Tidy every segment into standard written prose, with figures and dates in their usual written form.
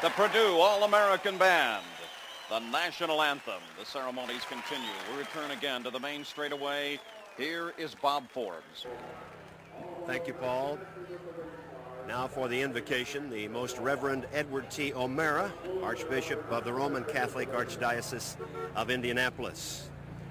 the Purdue All-American Band, the national anthem. The ceremonies continue. We return again to the main straightaway. Here is Bob Forbes. Thank you, Paul. Now for the invocation, the Most Reverend Edward T. O'Meara, Archbishop of the Roman Catholic Archdiocese of Indianapolis.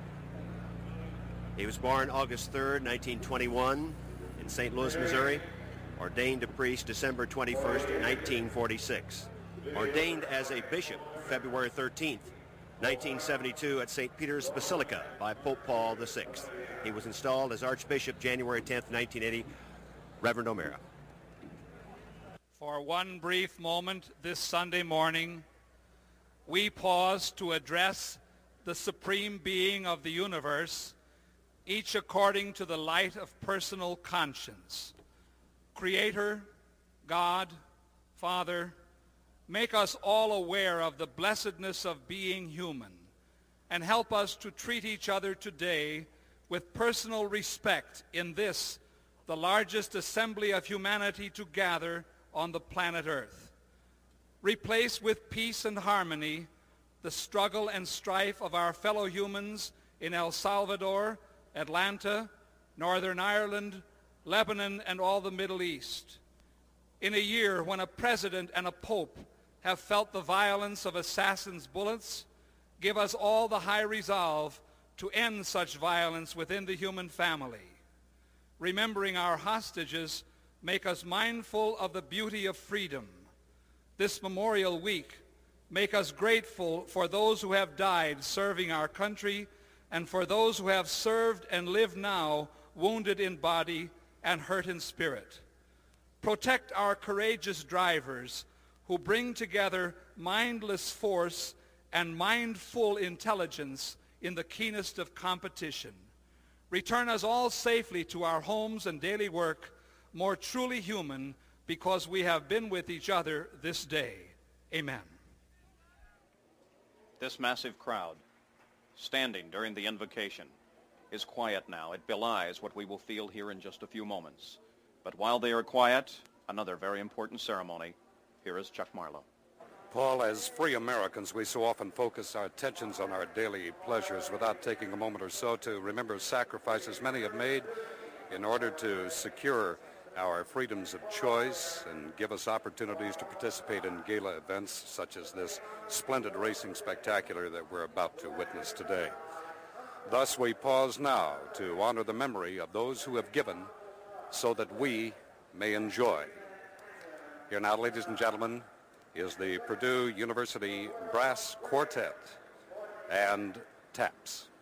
He was born August 3rd, 1921 in St. Louis, Missouri. Ordained a priest December 21st, 1946. Ordained as a bishop February 13th, 1972 at St. Peter's Basilica by Pope Paul VI. He was installed as Archbishop January 10th, 1980. Reverend O'Meara. For one brief moment this Sunday morning, we pause to address the Supreme Being of the universe, each according to the light of personal conscience. Creator, God, Father, make us all aware of the blessedness of being human and help us to treat each other today with personal respect in this, the largest assembly of humanity to gather on the planet Earth. Replace with peace and harmony the struggle and strife of our fellow humans in El Salvador, Atlanta, Northern Ireland, Lebanon, and all the Middle East. In a year when a president and a pope have felt the violence of assassins' bullets, give us all the high resolve to end such violence within the human family. Remembering our hostages, make us mindful of the beauty of freedom. This Memorial Week, make us grateful for those who have died serving our country and for those who have served and live now wounded in body and hurt in spirit. Protect our courageous drivers who bring together mindless force and mindful intelligence in the keenest of competition. Return us all safely to our homes and daily work, more truly human, because we have been with each other this day. Amen. This massive crowd, standing during the invocation, is quiet now. It belies what we will feel here in just a few moments. But while they are quiet, another very important ceremony. Here is Chuck Marlowe. Paul, as free Americans, we so often focus our attentions on our daily pleasures without taking a moment or so to remember sacrifices many have made in order to secure our freedoms of choice and give us opportunities to participate in gala events such as this splendid racing spectacular that we're about to witness today. Thus, we pause now to honor the memory of those who have given so that we may enjoy. Here now, ladies and gentlemen, is the Purdue University Brass Quartet and Taps.